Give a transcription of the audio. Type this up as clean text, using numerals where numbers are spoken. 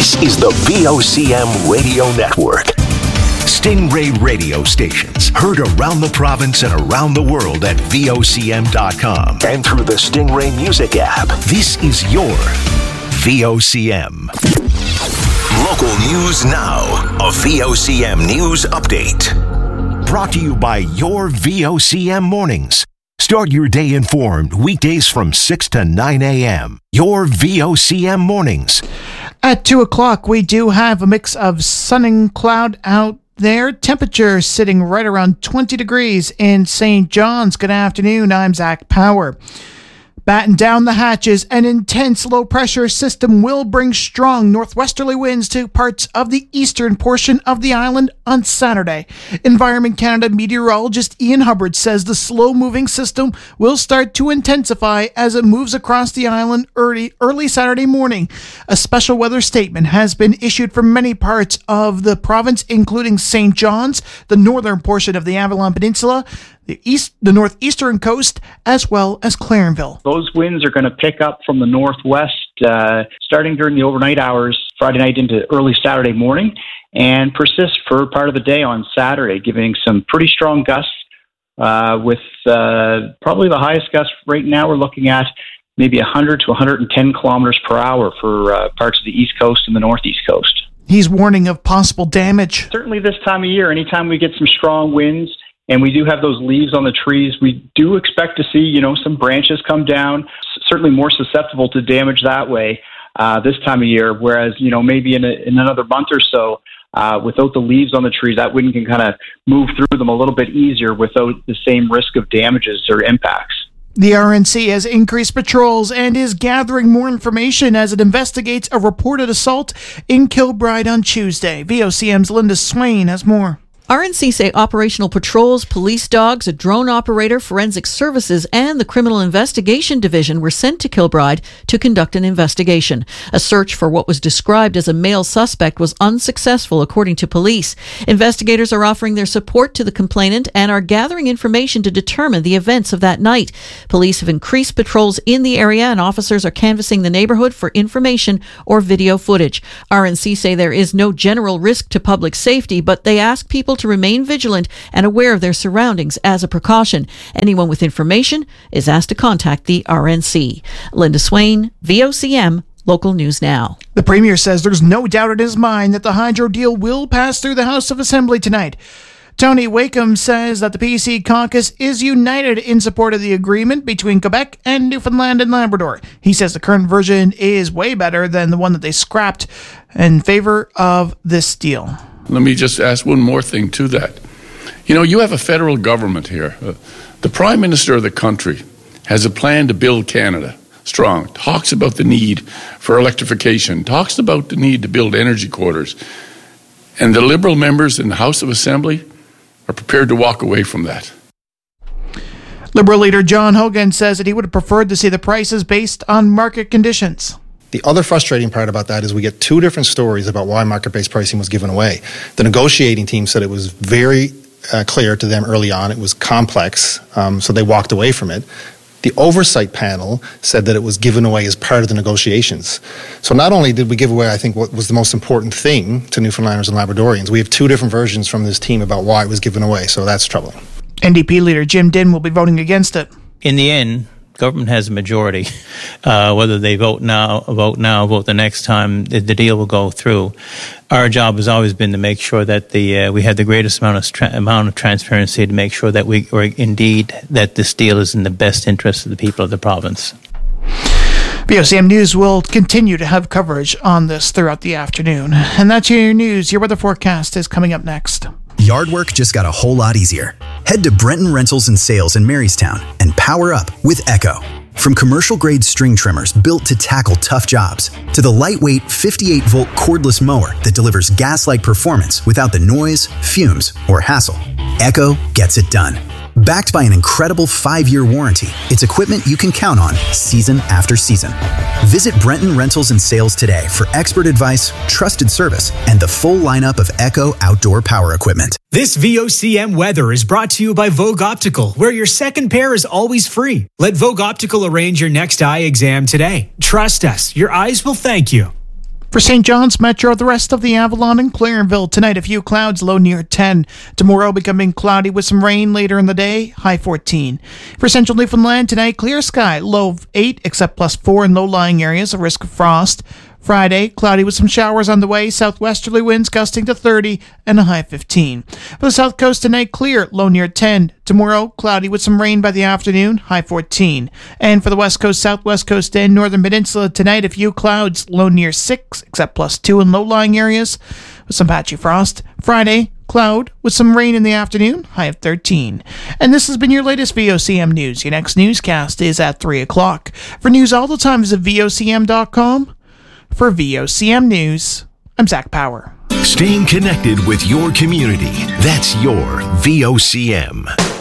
This is the VOCM Radio Network. Stingray radio stations heard around the province and around the world at VOCM.com and through the Stingray Music app. This is your VOCM. Local news now. A VOCM news update. Brought to you by your VOCM mornings. Start your day informed weekdays from 6 to 9 a.m. Your VOCM mornings. At 2 o'clock, we do have a mix of sun and cloud out there. Temperature sitting right around 20 degrees in St. John's. Good afternoon. I'm Zach Power. Batten down the hatches, an intense low-pressure system will bring strong northwesterly winds to parts of the eastern portion of the island on Saturday. Environment Canada meteorologist Ian Hubbard says the slow-moving system will start to intensify as it moves across the island early Saturday morning. A special weather statement has been issued for many parts of the province, including St. John's, the northern portion of the Avalon Peninsula, the northeastern coast, as well as Clarenville. Those winds are going to pick up from the northwest starting during the overnight hours, Friday night into early Saturday morning, and persist for part of the day on Saturday, giving some pretty strong gusts with probably the highest gust right now we're looking at maybe 100 to 110 kilometers per hour for parts of the east coast and the northeast coast. He's warning of possible damage. Certainly this time of year, anytime we get some strong winds, and we do have those leaves on the trees, we do expect to see, some branches come down, certainly more susceptible to damage that way this time of year. Whereas, maybe in another month or so, without the leaves on the trees, that wind can kind of move through them a little bit easier without the same risk of damages or impacts. The RNC has increased patrols and is gathering more information as it investigates a reported assault in Kilbride on Tuesday. VOCM's Linda Swain has more. RNC say operational patrols, police dogs, a drone operator, forensic services, and the Criminal Investigation Division were sent to Kilbride to conduct an investigation. A search for what was described as a male suspect was unsuccessful, according to police. Investigators are offering their support to the complainant and are gathering information to determine the events of that night. Police have increased patrols in the area and officers are canvassing the neighborhood for information or video footage. RNC say there is no general risk to public safety, but they ask people to remain vigilant and aware of their surroundings as a precaution. Anyone with information is asked to contact the RNC. Linda Swain, VOCM, Local News Now. The Premier says there's no doubt in his mind that the hydro deal will pass through the House of Assembly tonight. Tony Wakeham says that the PC caucus is united in support of the agreement between Quebec and Newfoundland and Labrador. He says the current version is way better than the one that they scrapped in favor of this deal. Let me just ask one more thing to that. You have a federal government here. The Prime Minister of the country has a plan to build Canada strong, talks about the need for electrification, talks about the need to build energy corridors. And the Liberal members in the House of Assembly are prepared to walk away from that. Liberal leader John Hogan says that he would have preferred to see the prices based on market conditions. The other frustrating part about that is we get two different stories about why market-based pricing was given away. The negotiating team said it was very clear to them early on. It was complex, so they walked away from it. The oversight panel said that it was given away as part of the negotiations. So not only did we give away, I think, what was the most important thing to Newfoundlanders and Labradorians, we have two different versions from this team about why it was given away, so that's troubling. NDP leader Jim Dinn will be voting against it. In the end, government has a majority. Whether they vote now, vote the next time, the deal will go through. Our job has always been to make sure that we have the greatest amount of transparency to make sure that that this deal is in the best interest of the people of the province. VOCM News will continue to have coverage on this throughout the afternoon. And that's your news. Your weather forecast is coming up next. Yard work just got a whole lot easier. Head to Brenton Rentals and Sales in Marystown and power up with Echo. From commercial-grade string trimmers built to tackle tough jobs, to the lightweight 58-volt cordless mower that delivers gas-like performance without the noise, fumes, or hassle, Echo gets it done. Backed by an incredible 5-year warranty, it's equipment you can count on season after season. Visit Brenton Rentals and Sales today for expert advice, trusted service, and the full lineup of Echo outdoor power equipment. This VOCM weather is brought to you by Vogue Optical, where your second pair is always free. Let Vogue Optical arrange your next eye exam today. Trust us, your eyes will thank you. For St. John's Metro, the rest of the Avalon and Clarenville, tonight a few clouds, low near 10. Tomorrow becoming cloudy with some rain later in the day, high 14. For Central Newfoundland, tonight clear sky, low of 8, except +4 in low-lying areas, a risk of frost. Friday, cloudy with some showers on the way, southwesterly winds gusting to 30 and a high 15. For the south coast tonight, clear, low near 10. Tomorrow, cloudy with some rain by the afternoon, high 14. And for the west coast, southwest coast, and northern peninsula tonight, a few clouds, low near 6, except +2 in low-lying areas, with some patchy frost. Friday, cloud with some rain in the afternoon, high of 13. And this has been your latest VOCM news. Your next newscast is at 3 o'clock. For news all the time, visit VOCM.com. For VOCM News, I'm Zach Power. Staying connected with your community. That's your VOCM.